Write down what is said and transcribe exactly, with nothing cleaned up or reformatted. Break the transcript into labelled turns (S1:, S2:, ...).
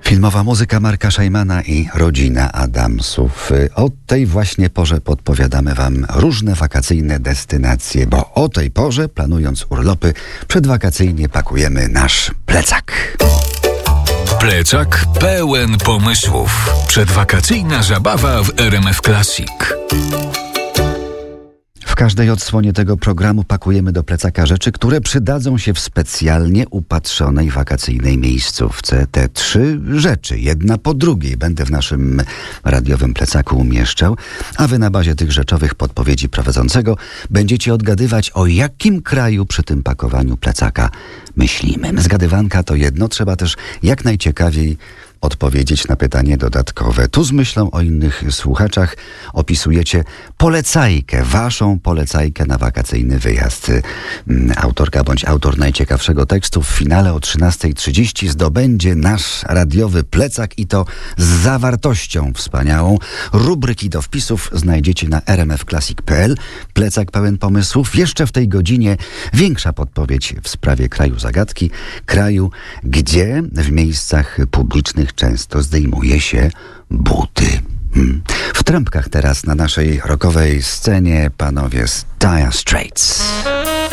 S1: Filmowa muzyka Marka Szajmana i Rodzina Adamsów. O tej właśnie porze podpowiadamy wam różne wakacyjne destynacje, bo o tej porze, planując urlopy, przedwakacyjnie pakujemy nasz plecak.
S2: Plecak pełen pomysłów. Przedwakacyjna zabawa w R M F Classic.
S1: W każdej odsłonie tego programu pakujemy do plecaka rzeczy, które przydadzą się w specjalnie upatrzonej wakacyjnej miejscówce. Te trzy rzeczy, jedna po drugiej, będę w naszym radiowym plecaku umieszczał, a wy na bazie tych rzeczowych podpowiedzi prowadzącego będziecie odgadywać, o jakim kraju przy tym pakowaniu plecaka myślimy. Zgadywanka to jedno, trzeba też jak najciekawiej odpowiedzieć na pytanie dodatkowe. Tu z myślą o innych słuchaczach opisujecie polecajkę, waszą polecajkę na wakacyjny wyjazd. Autorka bądź autor najciekawszego tekstu w finale o trzynastej trzydzieści zdobędzie nasz radiowy plecak i to z zawartością wspaniałą. Rubryki do wpisów znajdziecie na r m f classic kropka p l. Plecak pełen pomysłów. Jeszcze w tej godzinie większa podpowiedź w sprawie kraju zagadki. Kraju, gdzie w miejscach publicznych często zdejmuje się buty. Hmm. W trampkach teraz na naszej rockowej scenie panowie z Dire Straits.